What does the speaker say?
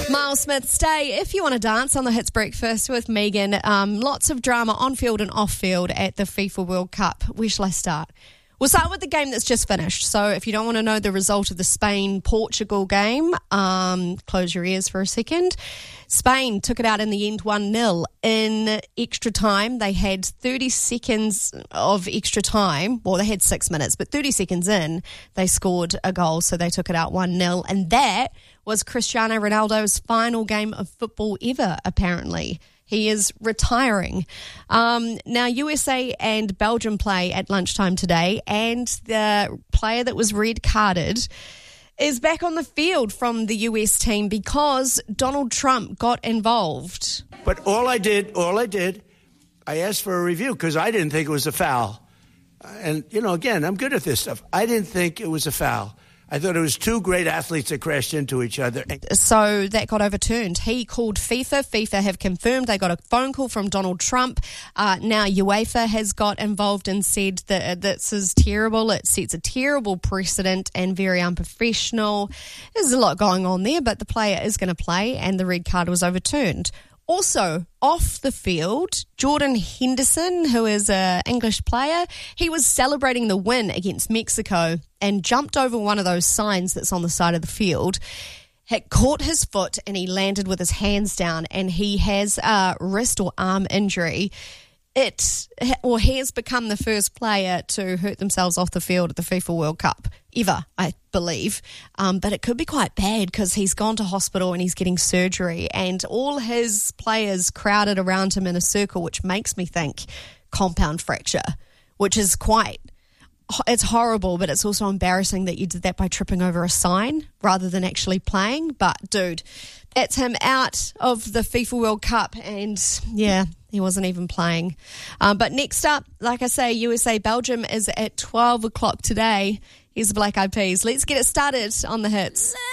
Miles Smith, stay if you want to dance on the Hits Breakfast with Megan. Lots of drama on field and off field at the FIFA World Cup. Where shall I start? We'll start with the game that's just finished. So if you don't want to know the result of the Spain-Portugal game, close your ears for a second. Spain took it out in the end 1-0 in extra time. They had 30 seconds of extra time. Well, they had 6 minutes, but 30 seconds in, they scored a goal, so they took it out 1-0. And that was Cristiano Ronaldo's final game of football ever, apparently. He is retiring. Now, USA and Belgium play at lunchtime today, and the player that was red carded is back on the field from the US team because Donald Trump got involved. But all I did, I asked for a review because I didn't think it was a foul. And, again, I'm good at this stuff. I didn't think it was a foul. I thought it was two great athletes that crashed into each other. So that got overturned. He called FIFA. FIFA have confirmed they got a phone call from Donald Trump. Now UEFA has got involved and said that this is terrible. It sets a terrible precedent and very unprofessional. There's a lot going on there, but the player is going to play and the red card was overturned. Also, off the field, Jordan Henderson, who is an English player, he was celebrating the win against Mexico and jumped over one of those signs that's on the side of the field. Had caught his foot and he landed with his hands down and he has a wrist or arm injury. He has become the first player to hurt themselves off the field at the FIFA World Cup ever, I believe. But it could be quite bad because he's gone to hospital and he's getting surgery and all his players crowded around him in a circle, which makes me think compound fracture, which is it's horrible, but it's also embarrassing that you did that by tripping over a sign rather than actually playing. But, dude, that's him out of the FIFA World Cup and, yeah, he wasn't even playing. But next up, like I say, USA-Belgium is at 12 o'clock today. Here's the Black Eyed Peas. Let's get it started on the Hits.